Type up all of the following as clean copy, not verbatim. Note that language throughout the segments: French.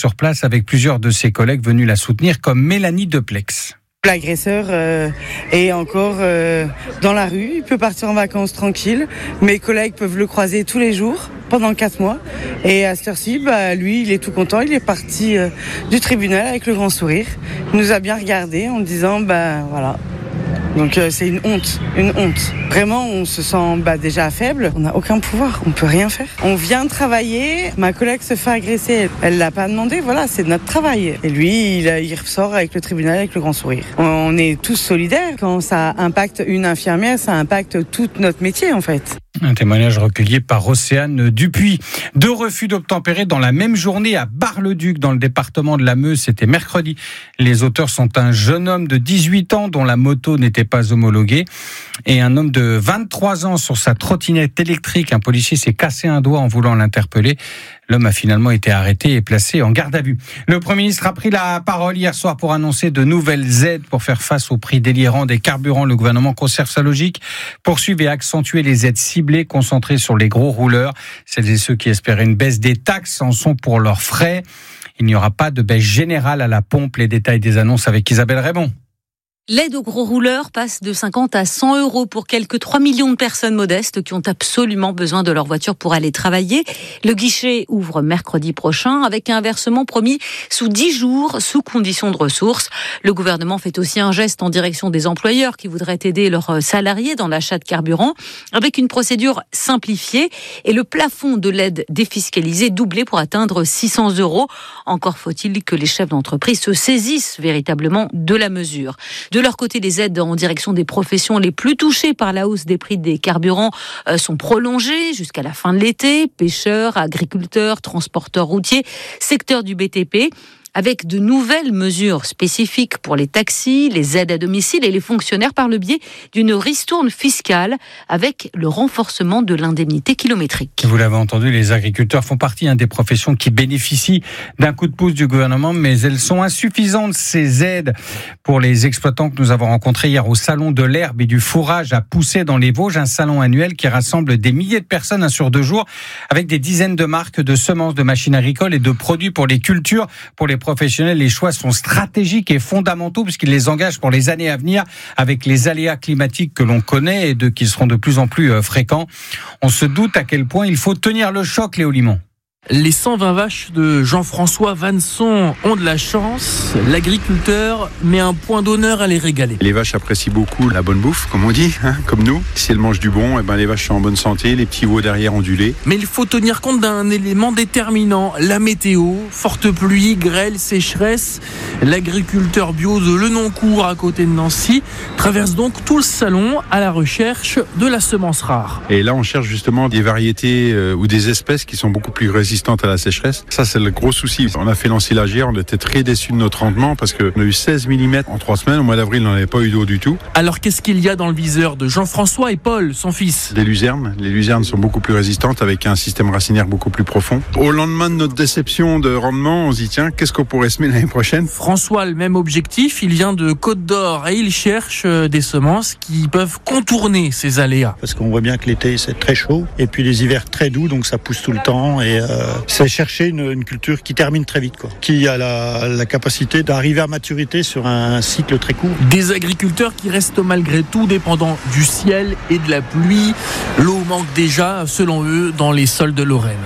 sur place avec plusieurs de ses collègues venus la soutenir, comme Mélanie Deplex. L'agresseur est encore dans la rue, il peut partir en vacances tranquille. Mes collègues peuvent le croiser tous les jours pendant 4 mois. Et à cette heure-ci, lui, il est tout content. Il est parti du tribunal avec le grand sourire. Il nous a bien regardé en disant, voilà. Donc c'est une honte. Vraiment, on se sent déjà faible. On n'a aucun pouvoir, on peut rien faire. On vient travailler, ma collègue se fait agresser. Elle l'a pas demandé, voilà, c'est notre travail. Et lui, il ressort avec le tribunal avec le grand sourire. On est tous solidaires. Quand ça impacte une infirmière, ça impacte tout notre métier en fait. Un témoignage recueilli par Océane Dupuis. 2 refus d'obtempérer dans la même journée à Bar-le-Duc, dans le département de la Meuse. C'était mercredi. Les auteurs sont un jeune homme de 18 ans dont la moto n'était pas homologuée et un homme de 23 ans sur sa trottinette électrique. Un policier s'est cassé un doigt en voulant l'interpeller. L'homme a finalement été arrêté et placé en garde à vue. Le Premier ministre a pris la parole hier soir pour annoncer de nouvelles aides pour faire face au prix délirant des carburants. Le gouvernement conserve sa logique, poursuit et accentue les aides ciblées concentrées sur les gros rouleurs. Celles et ceux qui espéraient une baisse des taxes en sont pour leurs frais. Il n'y aura pas de baisse générale à la pompe. Les détails des annonces avec Isabelle Raymond. L'aide aux gros rouleurs passe de 50 à 100 euros pour quelques 3 millions de personnes modestes qui ont absolument besoin de leur voiture pour aller travailler. Le guichet ouvre mercredi prochain avec un versement promis sous 10 jours, sous condition de ressources. Le gouvernement fait aussi un geste en direction des employeurs qui voudraient aider leurs salariés dans l'achat de carburant avec une procédure simplifiée et le plafond de l'aide défiscalisée doublé pour atteindre 600 euros. Encore faut-il que les chefs d'entreprise se saisissent véritablement de la mesure. De leur côté, les aides en direction des professions les plus touchées par la hausse des prix des carburants sont prolongées jusqu'à la fin de l'été. Pêcheurs, agriculteurs, transporteurs routiers, secteur du BTP. Avec de nouvelles mesures spécifiques pour les taxis, les aides à domicile et les fonctionnaires par le biais d'une ristourne fiscale avec le renforcement de l'indemnité kilométrique. Vous l'avez entendu, les agriculteurs font partie des professions qui bénéficient d'un coup de pouce du gouvernement, mais elles sont insuffisantes, ces aides, pour les exploitants que nous avons rencontrés hier au Salon de l'herbe et du fourrage à Poussey dans les Vosges, un salon annuel qui rassemble des milliers de personnes sur 2 jours, avec des dizaines de marques de semences, de machines agricoles et de produits pour les cultures. Pour les professionnels, les choix sont stratégiques et fondamentaux puisqu'ils les engagent pour les années à venir avec les aléas climatiques que l'on connaît et qui seront de plus en plus fréquents. On se doute à quel point il faut tenir le choc, Léo Limon. Les 120 vaches de Jean-François Vanson ont de la chance. L'agriculteur met un point d'honneur à les régaler. Les vaches apprécient beaucoup la bonne bouffe, comme on dit, comme nous. Si elles mangent du bon, les vaches sont en bonne santé, les petits veaux derrière ondulés. Mais il faut tenir compte d'un élément déterminant, la météo. Forte pluie, grêle, sécheresse. L'agriculteur bio de Lenoncourt, à côté de Nancy, traverse donc tout le salon à la recherche de la semence rare. Et là, on cherche justement des variétés ou des espèces qui sont beaucoup plus résistantes à la sécheresse. Ça, c'est le gros souci. On a fait l'ensilage hier, on était très déçus de notre rendement parce qu'on a eu 16 mm en 3 semaines. Au mois d'avril, on n'avait pas eu d'eau du tout. Alors, qu'est-ce qu'il y a dans le viseur de Jean-François et Paul, son fils ? Des luzernes. Les luzernes sont beaucoup plus résistantes avec un système racinaire beaucoup plus profond. Au lendemain de notre déception de rendement, on se dit tiens, qu'est-ce qu'on pourrait semer l'année prochaine ? François a le même objectif. Il vient de Côte d'Or et il cherche des semences qui peuvent contourner ces aléas. Parce qu'on voit bien que l'été, c'est très chaud et puis les hivers très doux, donc ça pousse tout le temps et c'est chercher une culture qui termine très vite, qui a la capacité d'arriver à maturité sur un cycle très court. Des agriculteurs qui restent malgré tout dépendants du ciel et de la pluie. L'eau manque déjà, selon eux, dans les sols de Lorraine.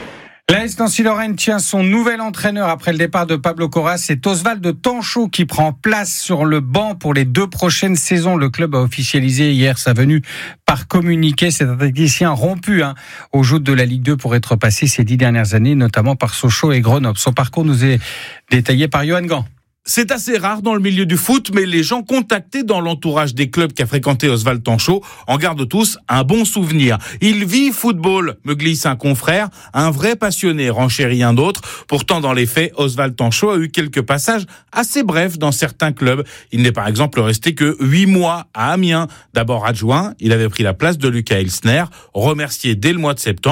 L'AS Nancy-Lorraine tient son nouvel entraîneur après le départ de Pablo Corras. C'est Oswald Tanchot qui prend place sur le banc pour les 2 prochaines saisons. Le club a officialisé hier sa venue par communiqué. C'est un tacticien rompu aux joutes de la Ligue 2 pour être passé ces 10 dernières années, notamment par Sochaux et Grenoble. Son parcours nous est détaillé par Johan Gant. C'est assez rare dans le milieu du foot, mais les gens contactés dans l'entourage des clubs qu'a fréquenté Oswald Tanchot en gardent tous un bon souvenir. Il vit football, me glisse un confrère, un vrai passionné, renchérit un d'autre. Pourtant, dans les faits, Oswald Tanchot a eu quelques passages assez brefs dans certains clubs. Il n'est par exemple resté que 8 mois à Amiens. D'abord adjoint, il avait pris la place de Lucas Elsner, remercié dès le mois de septembre.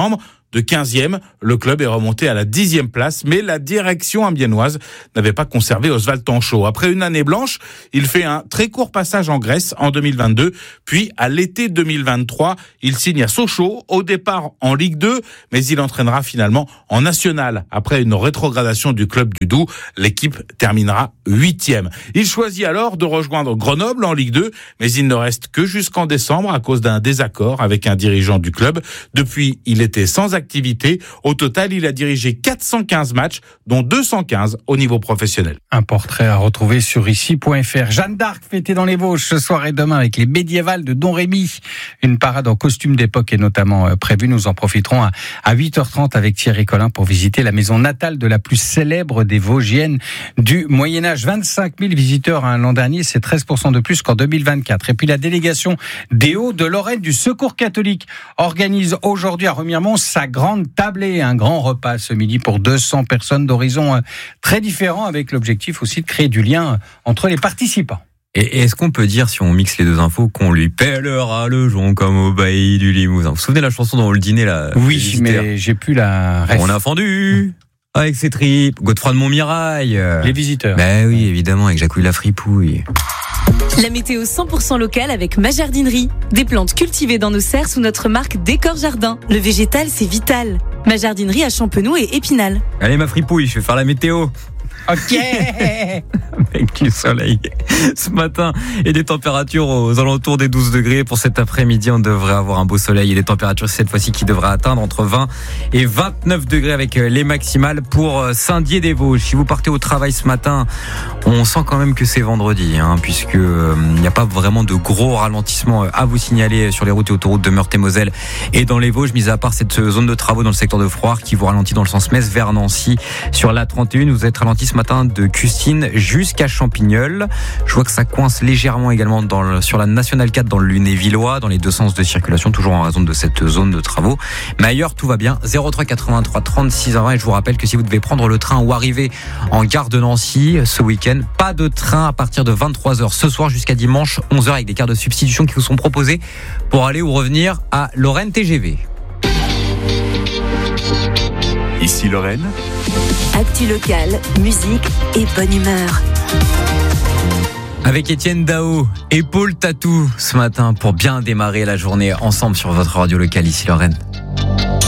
De 15e, le club est remonté à la 10e place, mais la direction amiénoise n'avait pas conservé Oswald Tanchot. Après une année blanche, il fait un très court passage en Grèce en 2022, puis à l'été 2023, il signe à Sochaux, au départ en Ligue 2, mais il entraînera finalement en National. Après une rétrogradation du club du Doubs, l'équipe terminera 8e. Il choisit alors de rejoindre Grenoble en Ligue 2, mais il ne reste que jusqu'en décembre à cause d'un désaccord avec un dirigeant du club. Depuis, il était sans activité. Au total, il a dirigé 415 matchs, dont 215 au niveau professionnel. Un portrait à retrouver sur ici.fr. Jeanne d'Arc fêtée dans les Vosges ce soir et demain avec les médiévales de Don Rémy. Une parade en costume d'époque est notamment prévue. Nous en profiterons à 8h30 avec Thierry Collin pour visiter la maison natale de la plus célèbre des Vosgiennes du Moyen-Âge. 25 000 visiteurs l'an dernier, c'est 13% de plus qu'en 2024. Et puis la délégation des Hauts-de-Lorraine du Secours catholique organise aujourd'hui à Remiremont sa grande tablée, un grand repas ce midi pour 200 personnes d'horizons très différents, avec l'objectif aussi de créer du lien entre les participants. Et est-ce qu'on peut dire, si on mixe les deux infos, qu'on lui pèlera le jonc comme au bailli du Limousin? Vous vous souvenez de la chanson dans le dîner là? Oui, mais j'ai plus la ref. On a fendu avec ses tripes, Godefroy de Montmirail. Les visiteurs. Ben oui, évidemment, avec Jacouille la fripouille. La météo 100% locale avec ma jardinerie. Des plantes cultivées dans nos serres sous notre marque Décor Jardin. Le végétal, c'est vital. Ma jardinerie à Champenoux et Épinal. Allez ma fripouille, je vais faire la météo. Ok. Avec du soleil ce matin et des températures aux alentours des 12 degrés. Pour cet après-midi, on devrait avoir un beau soleil et des températures cette fois-ci qui devraient atteindre entre 20 et 29 degrés avec les maximales pour Saint-Dié-des-Vosges. Si vous partez au travail ce matin, on sent quand même que c'est vendredi, puisque il n'y a pas vraiment de gros ralentissements à vous signaler sur les routes et autoroutes de Meurthe-et-Moselle et dans les Vosges, mis à part cette zone de travaux dans le secteur de Froire qui vous ralentit dans le sens Metz vers Nancy. Sur la 31, vous êtes ralenti ce matin de Custine jusqu'à Champignol. Je vois que ça coince légèrement également sur la Nationale 4 dans le Lunévillois, dans les deux sens de circulation, toujours en raison de cette zone de travaux. Mais ailleurs, tout va bien. 03 83 36 20. Et je vous rappelle que si vous devez prendre le train ou arriver en gare de Nancy ce week-end, pas de train à partir de 23h ce soir jusqu'à dimanche 11h avec des cartes de substitution qui vous sont proposées pour aller ou revenir à Lorraine TGV. Ici Lorraine. Actu locale, musique et bonne humeur. Avec Étienne Dao et Paul Tatou ce matin pour bien démarrer la journée ensemble sur votre radio locale ici Lorraine.